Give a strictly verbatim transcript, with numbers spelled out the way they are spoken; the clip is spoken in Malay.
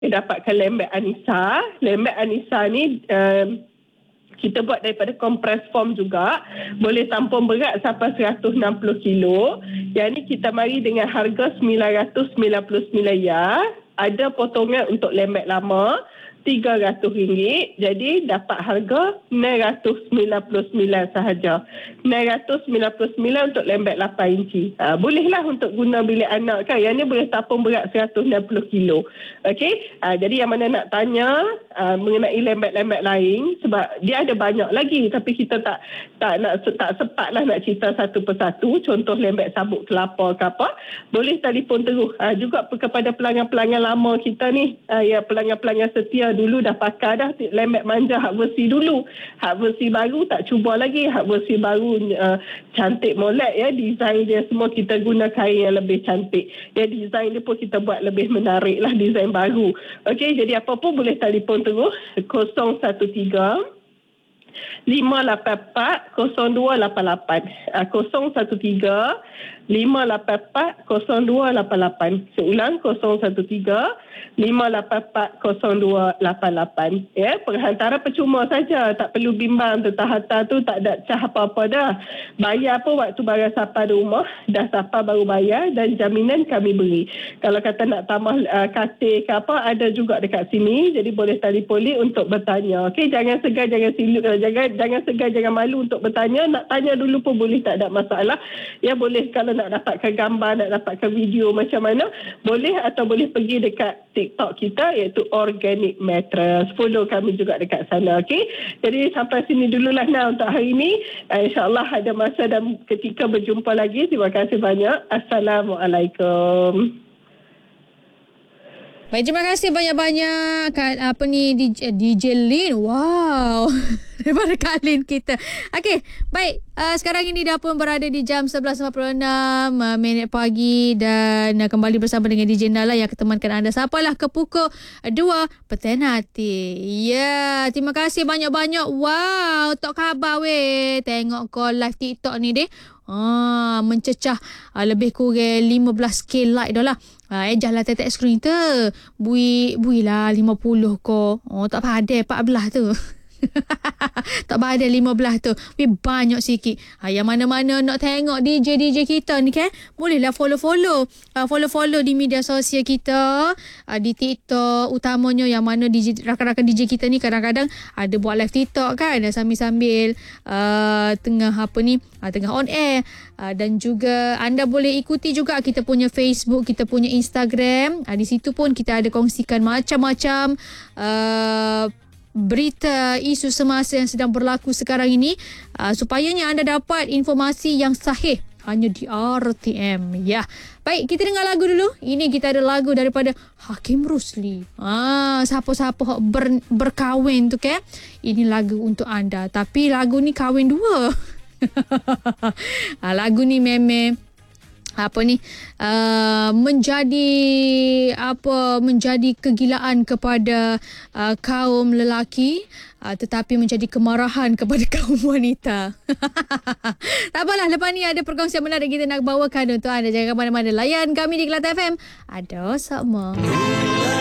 dapatkan lembek Anissa. Lembek Anissa ni um, kita buat daripada kompres form juga. Boleh tampung berat sampai seratus enam puluh kilo. Yang ni kita mari dengan harga sembilan ratus sembilan puluh sembilan ya. Ada potongan untuk lembek lama tiga ratus ringgit. Jadi dapat harga enam ratus sembilan puluh sembilan sahaja. enam ratus sembilan puluh sembilan untuk lembek lapan inci. Ha, bolehlah untuk guna bilik anak kan. Yang ni boleh tampung berat seratus enam puluh kilo. Okey. Ha, jadi yang mana nak tanya ha, mengenai lembek-lembek lain, sebab dia ada banyak lagi tapi kita tak tak nak tak sempatlah nak cerita satu persatu. Contoh lembek sabuk kelapa ke apa, boleh telefon terus. Ha, juga kepada pelanggan-pelanggan lama kita ni, ha, ya pelanggan-pelanggan setia dulu dah pakai dah lembek manja hak versi dulu. Hak versi baru tak cuba lagi. Hak versi baru uh, cantik molek ya. Design dia semua kita guna kain yang lebih cantik. Ya, design dia pun kita buat lebih menarik lah, design baru. Okey, jadi apa pun boleh telefon terus kosong satu tiga lima lapan empat kosong dua lapan lapan. uh, kosong satu tiga lima lapan empat kosong dua lapan lapan. Seulang kosong satu tiga lima lapan empat kosong dua lapan lapan. Ya, penghantaran percuma saja, tak perlu bimbang tentang hantar tu, tak ada cah apa-apa dah. Bayar pun waktu barang sampai di rumah, dah sampai baru bayar dan jaminan kami beri. Kalau kata nak tambah uh, katil ke apa, ada juga dekat sini, jadi boleh telefon untuk bertanya. Okey, jangan segan, jangan silut, uh, jangan jangan segan, jangan malu untuk bertanya. Nak tanya dulu pun boleh, tak ada masalah. Ya, boleh kalau nak dapatkan gambar, nak dapatkan video macam mana, boleh, atau boleh pergi dekat TikTok kita iaitu Organic Mattress. Follow kami juga dekat sana. Okey. Jadi sampai sini dululah Nah untuk hari ini. Uh, InsyaAllah ada masa dan ketika berjumpa lagi. Terima kasih banyak. Assalamualaikum. Baik, terima kasih banyak-banyak kat apa ni D J, D J Lin. Wow. Daripada Kak Lin kita. Okey, baik. Uh, sekarang ini dah pun berada di jam sebelas empat puluh enam uh, minit pagi dan uh, kembali bersama dengan D J Nala yang ketemankan anda sampailah ke pukul dua petang nanti. Ya, yeah, terima kasih banyak-banyak. Wow, tak khabar weh. Tengok kau live TikTok ni deh. Ah, mencecah ah, lebih kurang lima belas k like dah lah. Ah, ejah lah tetek screen tu. Bui, bui lah lima puluh ko. Oh, tak padai empat belas tu. Tak ada lima belas tu. Tapi banyak sikit. Ha, yang mana-mana nak tengok D J-D J kita ni kan, bolehlah follow-follow. Ha, follow-follow di media sosial kita. Ha, di TikTok utamanya, yang mana D J, rakan-rakan D J kita ni kadang-kadang ada buat live TikTok kan, sambil-sambil uh, tengah apa ni, uh, tengah on air. Uh, dan juga anda boleh ikuti juga kita punya Facebook, kita punya Instagram. Uh, di situ pun kita ada kongsikan macam-macam uh, berita, isu semasa yang sedang berlaku sekarang ini, uh, supayanya anda dapat informasi yang sahih hanya di R T M. Ya. Baik, kita dengar lagu dulu. Ini kita ada lagu daripada Hakim Rusli. Ah, siapa-siapa ber, berkahwin tu kan? Ini lagu untuk anda. Tapi lagu ni kahwin dua. ah, lagu ni memang apa ni uh, menjadi apa menjadi kegilaan kepada uh, kaum lelaki, uh, tetapi menjadi kemarahan kepada kaum wanita. Tak apalah, lepas ni ada perkongsian menarik kita nak bawakan untuk anda. Jangan mana-mana, layan kami di Kelate F M. Ada sama.